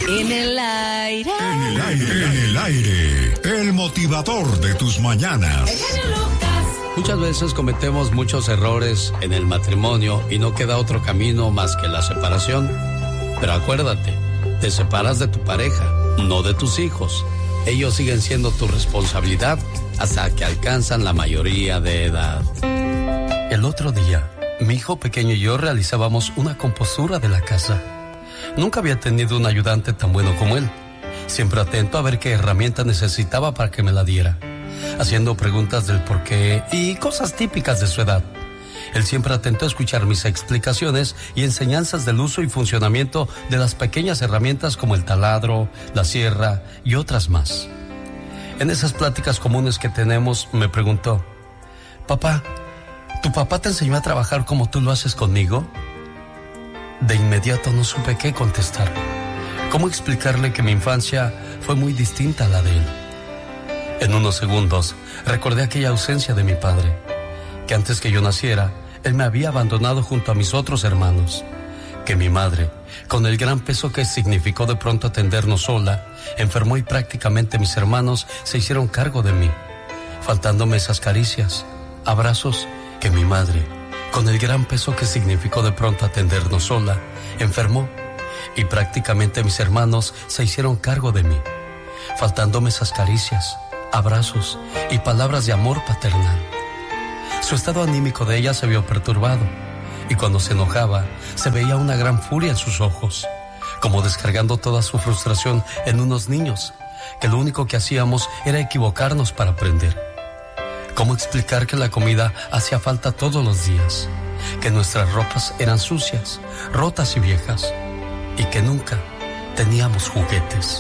En el aire. En el aire. En el aire. El motivador de tus mañanas. Muchas veces cometemos muchos errores en el matrimonio y no queda otro camino más que la separación. Pero acuérdate, te separas de tu pareja, no de tus hijos. Ellos siguen siendo tu responsabilidad hasta que alcanzan la mayoría de edad. El otro día, mi hijo pequeño y yo realizábamos una compostura de la casa. Nunca había tenido un ayudante tan bueno como él, siempre atento a ver qué herramienta necesitaba para que me la diera, haciendo preguntas del por qué y cosas típicas de su edad. Él siempre atento a escuchar mis explicaciones y enseñanzas del uso y funcionamiento de las pequeñas herramientas como el taladro, la sierra y otras más. En esas pláticas comunes que tenemos, me preguntó: papá, ¿tu papá te enseñó a trabajar como tú lo haces conmigo? De inmediato no supe qué contestar. ¿Cómo explicarle que mi infancia fue muy distinta a la de él? En unos segundos recordé aquella ausencia de mi padre, que antes que yo naciera, él me había abandonado junto a mis otros hermanos, que mi madre, con el gran peso que significó de pronto atendernos sola, enfermó y prácticamente mis hermanos se hicieron cargo de mí, faltándome esas caricias, abrazos que mi madre, con el gran peso que significó de pronto atendernos sola, enfermó y prácticamente mis hermanos se hicieron cargo de mí, faltándome esas caricias, abrazos y palabras de amor paternal. Su estado anímico de ella se vio perturbado y cuando se enojaba se veía una gran furia en sus ojos, como descargando toda su frustración en unos niños, que lo único que hacíamos era equivocarnos para aprender. ¿Cómo explicar que la comida hacía falta todos los días? Que nuestras ropas eran sucias, rotas y viejas, y que nunca teníamos juguetes.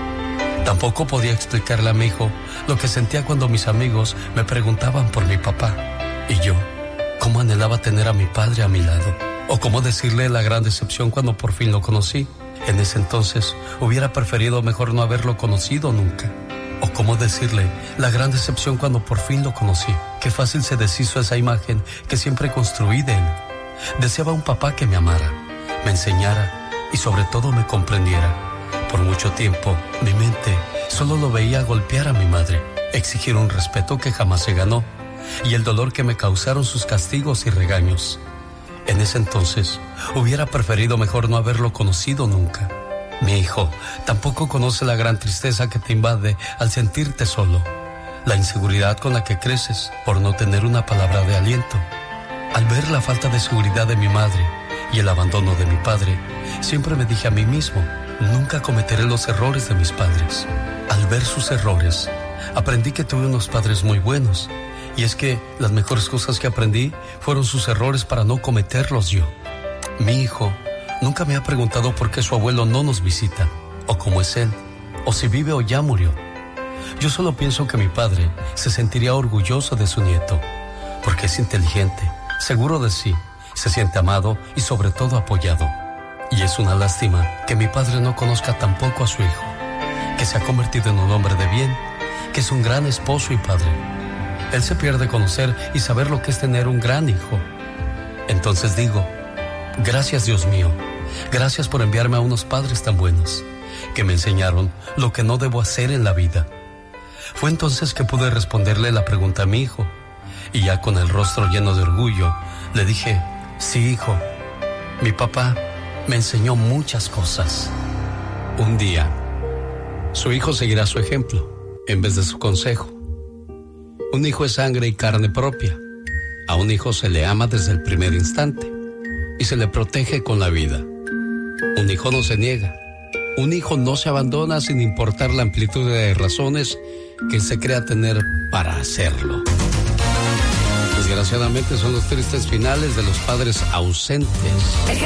Tampoco podía explicarle a mi hijo lo que sentía cuando mis amigos me preguntaban por mi papá, y yo, cómo anhelaba tener a mi padre a mi lado, o cómo decirle la gran decepción cuando por fin lo conocí. En ese entonces hubiera preferido mejor no haberlo conocido nunca. O cómo decirle la gran decepción cuando por fin lo conocí. Qué fácil se deshizo esa imagen que siempre construí de él. Deseaba un papá que me amara, me enseñara y sobre todo me comprendiera. Por mucho tiempo, mi mente solo lo veía golpear a mi madre, exigir un respeto que jamás se ganó y el dolor que me causaron sus castigos y regaños. En ese entonces, hubiera preferido mejor no haberlo conocido nunca. Mi hijo tampoco conoce la gran tristeza que te invade al sentirte solo, la inseguridad con la que creces por no tener una palabra de aliento. Al ver la falta de seguridad de mi madre y el abandono de mi padre, siempre me dije a mí mismo: nunca cometeré los errores de mis padres. Al ver sus errores, aprendí que tuve unos padres muy buenos, y es que las mejores cosas que aprendí fueron sus errores para no cometerlos yo. Mi hijo nunca me ha preguntado por qué su abuelo no nos visita, o cómo es él, o si vive o ya murió. Yo solo pienso que mi padre se sentiría orgulloso de su nieto, porque es inteligente, seguro de sí, se siente amado y sobre todo apoyado. Y es una lástima que mi padre no conozca tampoco a su hijo, que se ha convertido en un hombre de bien, que es un gran esposo y padre. Él se pierde conocer y saber lo que es tener un gran hijo. Entonces digo: gracias, Dios mío, gracias por enviarme a unos padres tan buenos, que me enseñaron lo que no debo hacer en la vida. Fue entonces que pude responderle la pregunta a mi hijo, y ya con el rostro lleno de orgullo, le dije: sí, hijo, mi papá me enseñó muchas cosas. Un día, su hijo seguirá su ejemplo, en vez de su consejo. Un hijo es sangre y carne propia. A un hijo se le ama desde el primer instante y se le protege con la vida. Un hijo no se niega. Un hijo no se abandona sin importar la amplitud de razones que se crea tener para hacerlo. Desgraciadamente son los tristes finales de los padres ausentes.